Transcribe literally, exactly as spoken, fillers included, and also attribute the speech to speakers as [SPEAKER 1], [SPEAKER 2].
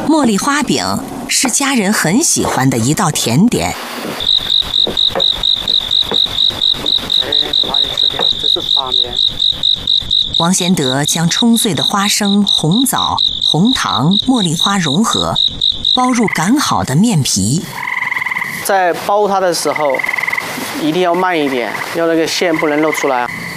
[SPEAKER 1] 茉莉花饼是家人很喜欢的一道甜点。王先德将冲碎的花生、红枣、红糖、茉莉花融合，包入擀好的面皮。
[SPEAKER 2] 在包它的时候，一定要慢一点，要那个馅不能露出来。